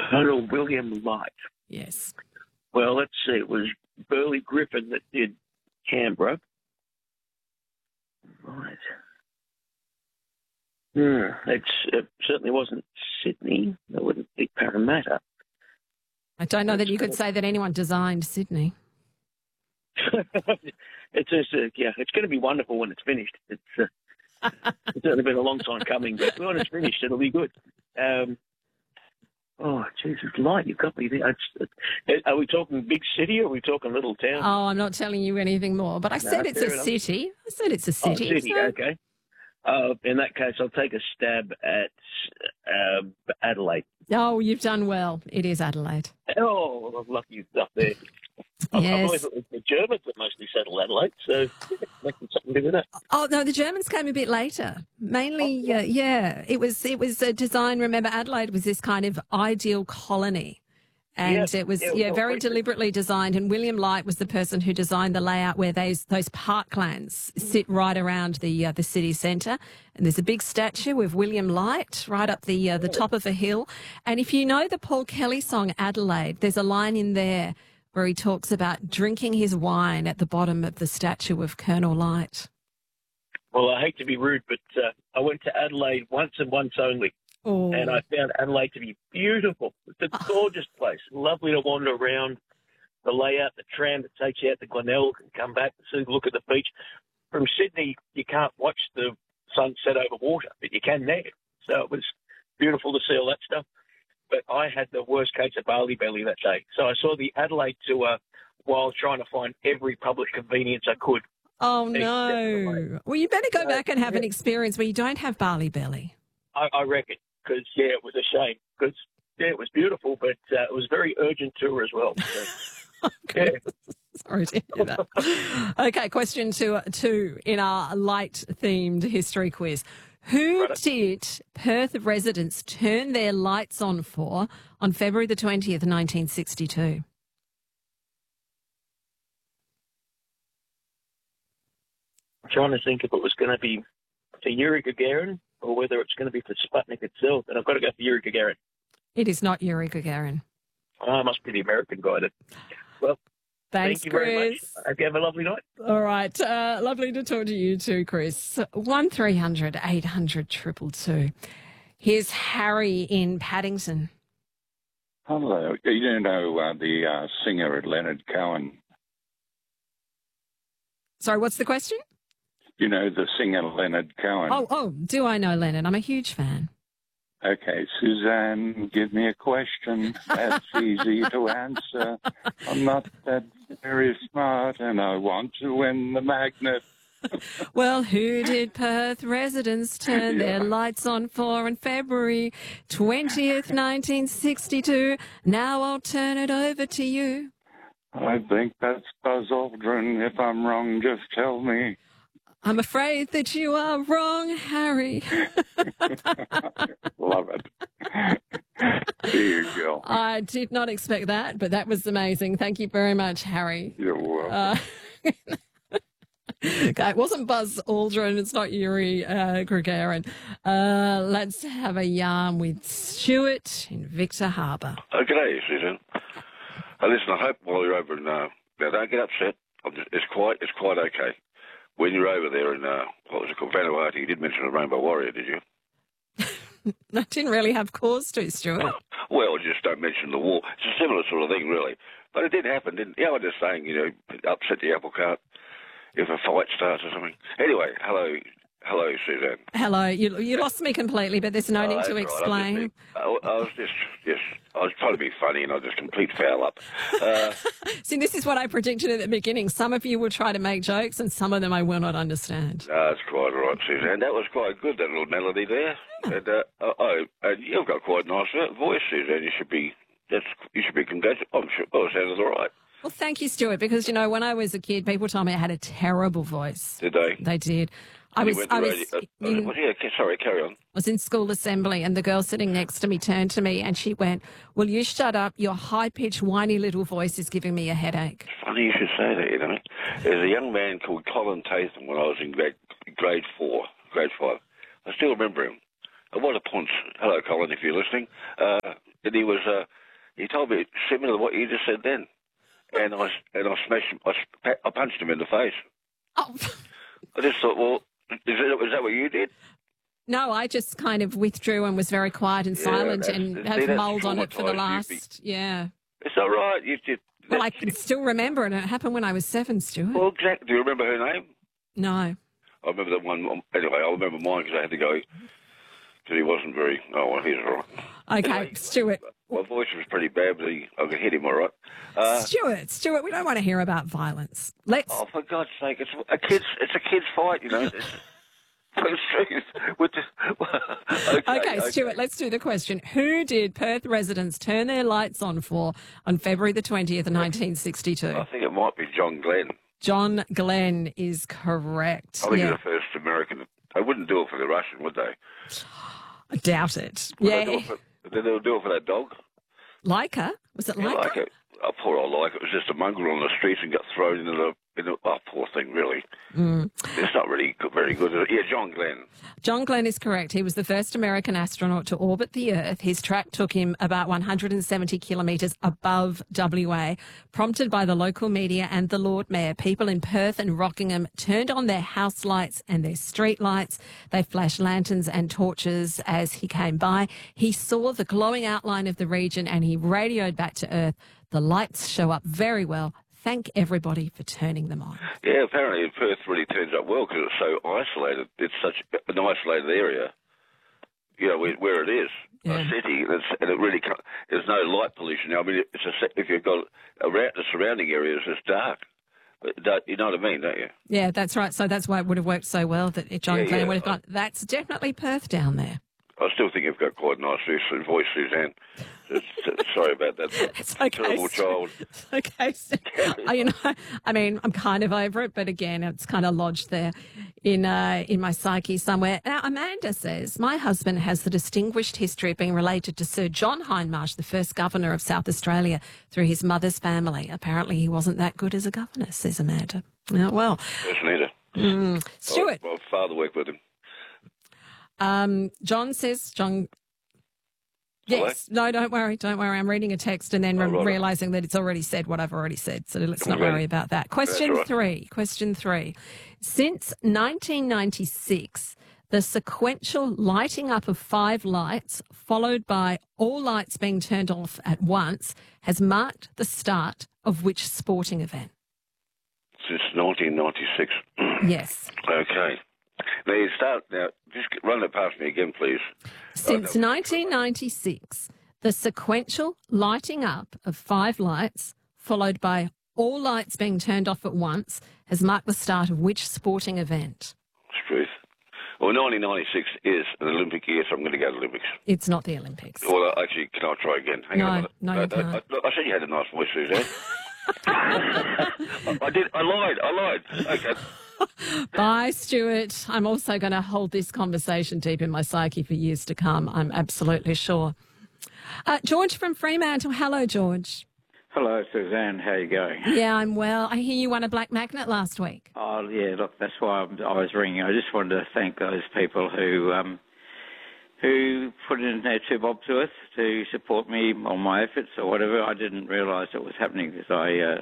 Colonel William Light. Yes. Well, let's see. It was Burley Griffin that did Canberra. Right. It certainly wasn't Sydney. It wouldn't be Parramatta. I don't know that you could say that anyone designed Sydney. It's going to be wonderful when it's finished. It's certainly been a long time coming, but when it's finished, it'll be good. Oh, Jesus, Light, you've got me there. Are we talking big city or are we talking little town? Oh, I'm not telling you anything more, but I said it's a city. I said it's a city. Oh, city, so... okay. In that case, I'll take a stab at Adelaide. Oh, you've done well. It is Adelaide. Oh, I'm lucky up there. Yes. I believe it was the Germans that mostly settled Adelaide, so making something to do with that. Oh, no, the Germans came a bit later. Mainly, it was a design. Remember, Adelaide was this kind of ideal colony. And it was very deliberately designed. And William Light was the person who designed the layout where those parklands sit right around the city centre. And there's a big statue of William Light right up the top of a hill. And if you know the Paul Kelly song Adelaide, there's a line in there where he talks about drinking his wine at the bottom of the statue of Colonel Light. Well, I hate to be rude, but I went to Adelaide once and once only. Oh. And I found Adelaide to be beautiful. It's a gorgeous place. Lovely to wander around. The layout, the tram that takes you out to Glenelg and come back and look at the beach. From Sydney, you can't watch the sunset over water, but you can there. So it was beautiful to see all that stuff. But I had the worst case of barley belly that day. So I saw the Adelaide tour while trying to find every public convenience I could. Oh, no. Well, you better go back and have an experience where you don't have barley belly. I reckon. Because, it was a shame. Because, it was beautiful, but it was a very urgent tour as well. So, okay. Sorry to hear that. Okay, question two in our light-themed history quiz. Who did Perth residents turn their lights on for on February the 20th, 1962? I'm trying to think if it was going to be for Yuri Gagarin or whether it's going to be for Sputnik itself. And I've got to go for Yuri Gagarin. It is not Yuri Gagarin. Oh, it must be the American guy then. Well, thanks, thank you Chris. very much. I hope you have a lovely night. All right. Lovely to talk to you too, Chris. 1300 800 222. Here's Harry in Paddington. Hello. You know the singer Leonard Cohen? Sorry, what's the question? You know the singer Leonard Cohen? Oh, do I know Leonard? I'm a huge fan. Okay, Suzanne, give me a question that's easy to answer. I'm not that very smart and I want to win the magnet. Well, who did Perth residents turn their lights on for on February 20th, 1962? Now I'll turn it over to you. I think that's Buzz Aldrin. If I'm wrong, just tell me. I'm afraid that you are wrong, Harry. Love it. There you go. I did not expect that, but that was amazing. Thank you very much, Harry. You're welcome. Okay, it wasn't Buzz Aldrin. It's not Yuri Gagarin. Let's have a yarn with Stuart in Victor Harbour. G'day, Susan. Listen, I hope while you're over in now don't get upset. It's quite okay. When you're over there in, what was it called, Vanuatu, you did mention a Rainbow Warrior, did you? I didn't really have cause to, Stuart. Well, just don't mention the war. It's a similar sort of thing, really. But it did happen, didn't it? Yeah, I'm just saying, upset the apple cart if a fight starts or something. Anyway, hello, Suzanne. Hello. You lost me completely, but there's no need to explain. I was trying to be funny and I just complete foul up. See, this is what I predicted at the beginning. Some of you will try to make jokes and some of them I will not understand. That's quite all right, Suzanne. That was quite good, that little melody there. And you've got quite a nice voice, Suzanne. You should be congratulated. I'm sure. Oh, it sounded all right. Well, thank you, Stuart, because, when I was a kid, people told me I had a terrible voice. Did they? They did. Sorry, carry on. I was in school assembly and the girl sitting next to me turned to me and she went, "Will you shut up? Your high-pitched, whiny little voice is giving me a headache." It's funny you should say that, There's a young man called Colin Tatham when I was in grade 5. I still remember him. What a punch. Hello, Colin, if you're listening. and he was. He told me similar to what you just said then, and I smashed him. I punched him in the face. Oh. I just thought, well, is that what you did? No, I just kind of withdrew and was very quiet and silent and have mulled on it for the last, yeah. It's all right. Well, I can still remember it. It happened when I was 7, Stuart. Well, exactly. Do you remember her name? No. I remember that one. Anyway, I remember mine because I had to go because he wasn't very... Oh, well, he's all right. Okay, anyway, Stuart. My voice was pretty bad, but I could hit him all right. Stuart, we don't want to hear about violence. Oh, for God's sake, it's a kid's fight, you know. Okay, Stuart, let's do the question. Who did Perth residents turn their lights on for on February the 20th, 1962? I think it might be John Glenn. John Glenn is correct. I think he's the first American. They wouldn't do it for the Russian, would they? I doubt it. Did Yeah. they do it for that dog? Leica? Was it Leica? Leica. Oh, poor old Leica. It was just a mongrel on the streets and got thrown into the... Oh, poor thing, really. It's not really very good. Yeah, John Glenn. John Glenn is correct. He was the first American astronaut to orbit the Earth. His track took him about 170 kilometres above WA. Prompted by the local media and the Lord Mayor, people in Perth and Rockingham turned on their house lights and their street lights. They flashed lanterns and torches as he came by. He saw the glowing outline of the region and he radioed back to Earth. The lights show up very well. Thank everybody for turning them on. Yeah, apparently Perth really turns up well because it's so isolated. It's such an isolated area, you know, where it is, a city, and it really can't, there's no light pollution. I mean, if you've got around the surrounding areas, it's dark. You know what I mean, don't you? Yeah, that's right. So that's why it would have worked so well that John Glenn would have gone, that's definitely Perth down there. I still think you've got quite a nice voice, Suzanne. Sorry about that. It's okay. Terrible child. It's okay. You know, I mean, I'm kind of over it, but again, it's kind of lodged there in my psyche somewhere. Now, Amanda says, my husband has the distinguished history of being related to Sir John Hindmarsh, the first governor of South Australia, through his mother's family. Apparently, he wasn't that good as a governor, says Amanda. Well. Yes, neither. Stuart. My father worked with him. John. Yes. No, don't worry. I'm reading a text and then realising that it's already said what I've already said. So let's not worry about that. Question three. Since 1996, the sequential lighting up of 5 lights, followed by all lights being turned off at once, has marked the start of which sporting event? Since 1996. Yes. Okay. Now, just run it past me again, please. Since 1996, the sequential lighting up of 5 lights, followed by all lights being turned off at once, has marked the start of which sporting event? Truth. Well, 1996 is an Olympic year, so I'm going to go to the Olympics. It's not the Olympics. Well, actually, can I try again? Hang on. No, you can't. I said you had a nice voice, Suzanne. I did. I lied. Okay. Bye, Stuart. I'm also going to hold this conversation deep in my psyche for years to come, I'm absolutely sure. George from Fremantle. Hello, George. Hello, Suzanne. How are you going? Yeah, I'm well. I hear you won a black magnet last week. Oh, yeah, look, that's why I was ringing. I just wanted to thank those people who put in their 2 bob to us to support me on my efforts or whatever. I didn't realise it was happening because I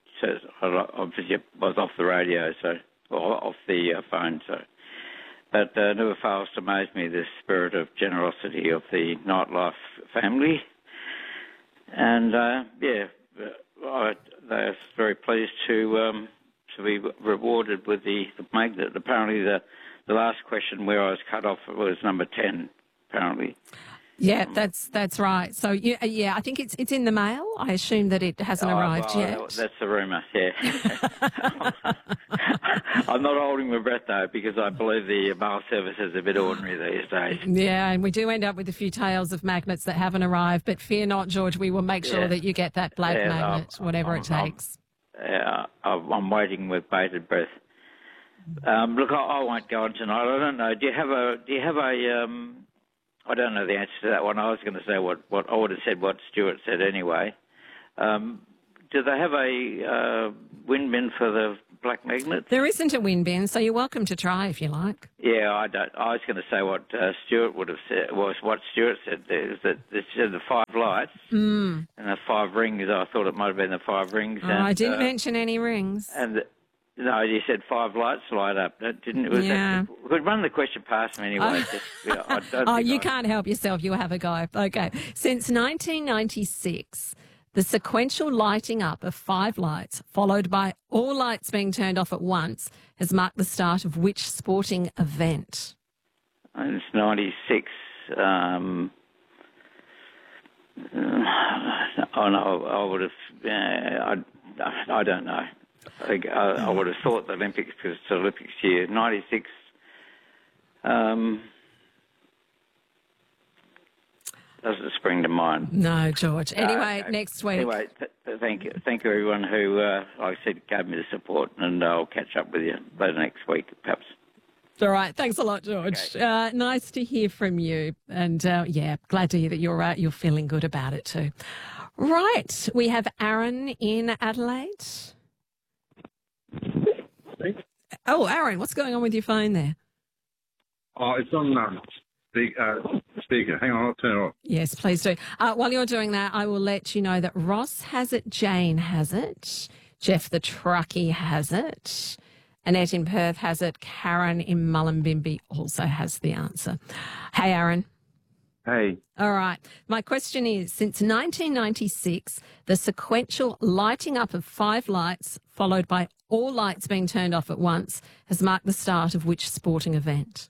was off the radio, or off the phone, but never fails to amaze me the spirit of generosity of the Nightlife family, and they're very pleased to be rewarded with the magnet. Apparently, the last question where I was cut off was number 10. Apparently. Yeah, that's right. So, I think it's in the mail. I assume that it hasn't arrived yet. That's the rumour, yeah. I'm not holding my breath, though, because I believe the mail service is a bit ordinary these days. Yeah, and we do end up with a few tales of magnets that haven't arrived. But fear not, George, we will make sure that you get that black magnet, whatever it takes. I'm waiting with bated breath. Look, I won't go on tonight. I don't know. Do you have a I don't know the answer to that one. I was going to say what I would have said what Stuart said anyway. Do they have a win bin for the black magnet? There isn't a win bin, so you're welcome to try if you like. Yeah, I don't. I was going to say what Stuart would have said. Was what Stuart said there is that this said the 5 lights and the 5 rings. I thought it might have been the 5 rings. Oh, and, I didn't mention any rings. No, you said 5 lights light up. Didn't it? We could run the question past me anyway. I don't can't help yourself. You have a go. Okay. Since 1996, the sequential lighting up of 5 lights, followed by all lights being turned off at once, has marked the start of which sporting event? It's 96. I would have. I don't know. I would have thought the Olympics, because it's the Olympics year. 96. Doesn't spring to mind. No, George. Anyway, next week. Anyway, thank you everyone who, like I said, gave me the support, and I'll catch up with you later next week, perhaps. All right. Thanks a lot, George. Okay. Nice to hear from you, and glad to hear that you're feeling good about it too. Right, we have Aaron in Adelaide. Oh, Aaron, what's going on with your phone there? Oh, it's on speaker. Hang on, I'll turn it off. Yes, please do. While you're doing that, I will let you know that Ross has it, Jane has it, Jeff the truckie has it, Annette in Perth has it, Karen in Mullumbimby also has the answer. Hey, Aaron. Hey. All right. My question is, since 1996, the sequential lighting up of 5 lights, followed by all lights being turned off at once, has marked the start of which sporting event?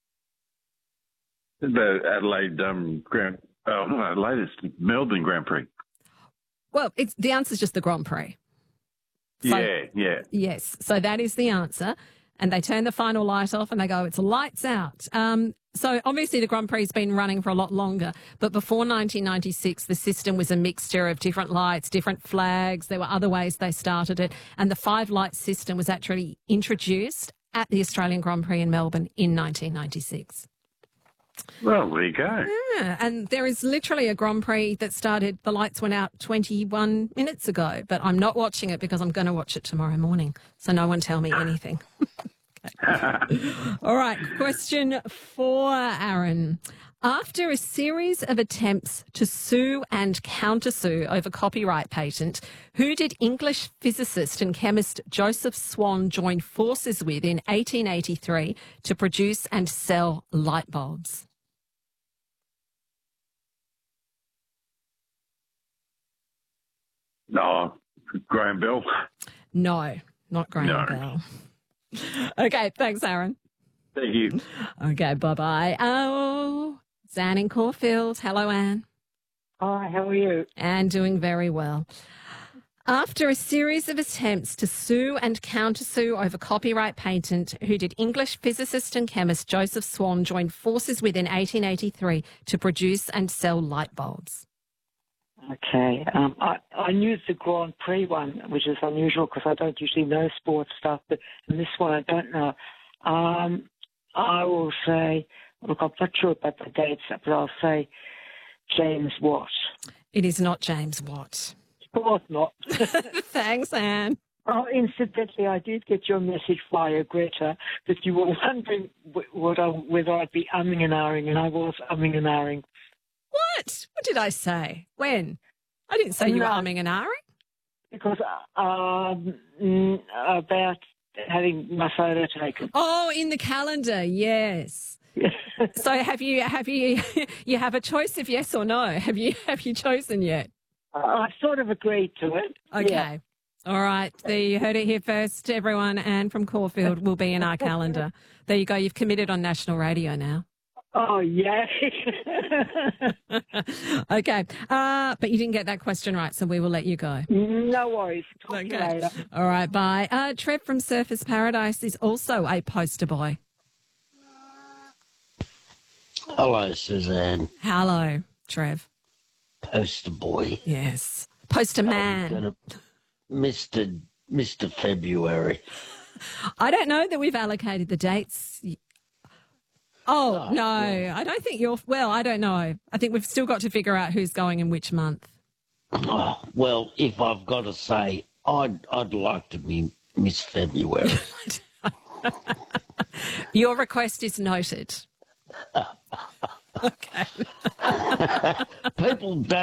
The Adelaide latest Melbourne Grand Prix. Well, the answer's just the Grand Prix. So, yeah. Yes. So that is the answer. And they turn the final light off and they go, it's lights out. So obviously the Grand Prix has been running for a lot longer, but before 1996, the system was a mixture of different lights, different flags. There were other ways they started it. And the 5-light system was actually introduced at the Australian Grand Prix in Melbourne in 1996. Well, there you go. Yeah, and there is literally a Grand Prix that started, the lights went out 21 minutes ago, but I'm not watching it because I'm going to watch it tomorrow morning, so no one tell me anything. All right, question for Aaron. After a series of attempts to sue and countersue over copyright patent, who did English physicist and chemist Joseph Swan join forces with in 1883 to produce and sell light bulbs? No, Graham Bell. No, not Graham Bell. Okay, thanks, Aaron. Thank you. Okay, bye-bye. Oh, it's Anne in Caulfield. Hello, Anne. Hi, how are you? Anne, doing very well. After a series of attempts to sue and countersue over copyright patent, who did English physicist and chemist Joseph Swan join forces with in 1883 to produce and sell light bulbs? Okay. I knew the Grand Prix one, which is unusual because I don't usually know sports stuff, but in this one I don't know. I will say, look, I'm not sure about the dates, but I'll say James Watt. It is not James Watt. Of course not. Thanks, Anne. Oh, incidentally, I did get your message via Greta that you were wondering whether I'd be umming and ahhing, and I was umming and ahhing. What? What did I say? When? I didn't say you were umming and ahhing. Because about having my photo taken. Oh, in the calendar, yes. So have you you have a choice of yes or no? Have you chosen yet? I sort of agreed to it. Okay. Yeah. All right. There, you heard it here first, everyone. Anne from Caulfield will be in our calendar. There you go. You've committed on national radio now. Oh, yay. Okay. But you didn't get that question right, so we will let you go. No worries. Talk to you later. All right, bye. Trev from Surfers Paradise is also a poster boy. Hello, Suzanne. Hello, Trev. Poster boy. Yes. Poster man. Mr. February. I don't know that we've allocated the dates. Oh, no. I don't think I don't know. I think we've still got to figure out who's going in which month. Oh, well, if I've got to say, I'd like to be Miss February. Your request is noted. Okay. People don't